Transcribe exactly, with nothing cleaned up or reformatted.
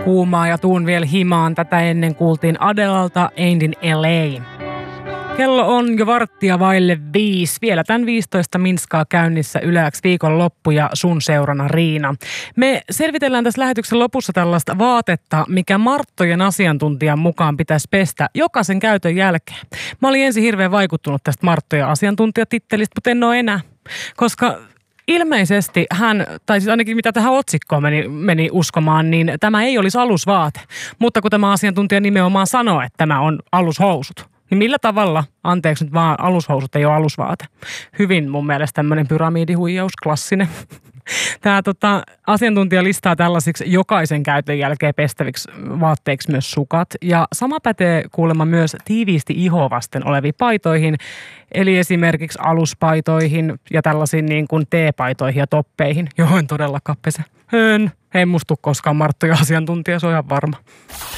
kuumaa ja tuun vielä himaan. Tätä ennen kuultiin Adelalta Ain't in L A. Kello on jo varttia vaille viisi. Vielä tämän viisitoista minskaa käynnissä Yleäks viikonloppu ja sun seurana Riina. Me selvitellään tässä lähetyksen lopussa tällaista vaatetta, mikä Marttojen asiantuntijan mukaan pitäisi pestä jokaisen käytön jälkeen. Mä olin ensin hirveän vaikuttunut tästä Marttojen asiantuntijatittelistä, mutta en ole enää, koska ilmeisesti hän, tai siis ainakin mitä tähän otsikkoon meni, meni uskomaan, niin tämä ei olisi alusvaate. Mutta kun tämä asiantuntija nimenomaan sanoo, että tämä on alushousut, niin millä tavalla, anteeksi nyt vaan, alushousut ei ole alusvaate? Hyvin mun mielestä tämmöinen pyramidihuijaus, klassinen. Tämä tota, asiantuntija listaa tällaisiksi jokaisen käytön jälkeen pestäviksi vaatteiksi myös sukat. Ja sama pätee kuulemma myös tiiviisti ihoa vasten oleviin paitoihin, eli esimerkiksi aluspaitoihin ja tällaisiin niin kuin T-paitoihin ja toppeihin, johon todellakaan pese. En, en mustu koskaan Marttoja asiantuntija, se on ihan varma.